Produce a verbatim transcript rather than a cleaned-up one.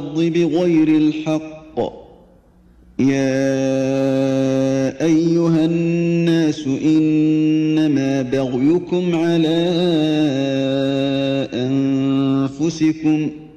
بغير الحق. يا أيها الناس إنما بغيكم على أنفسكم